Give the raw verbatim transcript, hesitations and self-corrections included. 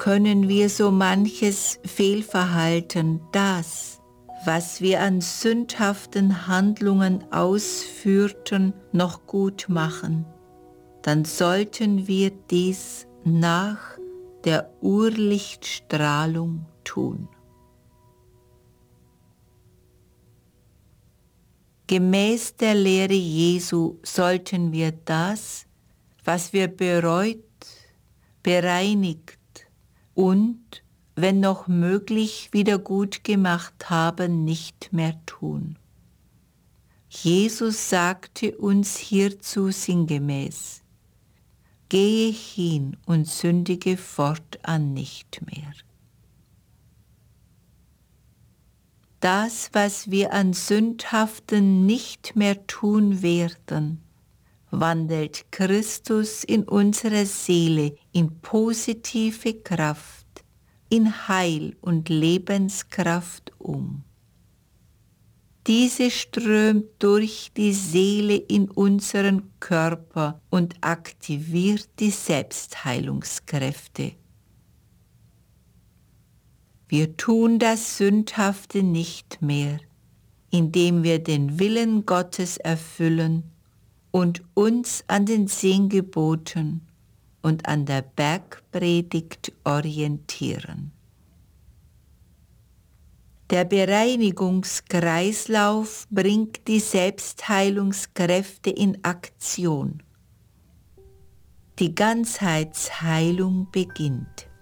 können wir so manches Fehlverhalten, das, was wir an sündhaften Handlungen ausführten, noch gut machen, dann sollten wir dies nach der Urlichtstrahlung tun. Gemäß der Lehre Jesu sollten wir das, was wir bereut, bereinigt und, wenn noch möglich, wieder gut gemacht haben, nicht mehr tun. Jesus sagte uns hierzu sinngemäß: Gehe hin und sündige fortan nicht mehr. Das, was wir an Sündhaften nicht mehr tun werden, wandelt Christus in unserer Seele in positive Kraft, in Heil und Lebenskraft um. Diese strömt durch die Seele in unseren Körper und aktiviert die Selbstheilungskräfte. Wir tun das Sündhafte nicht mehr, indem wir den Willen Gottes erfüllen und uns an den zehn Geboten und an der Bergpredigt orientieren. Der Bereinigungskreislauf bringt die Selbstheilungskräfte in Aktion. Die Ganzheitsheilung beginnt.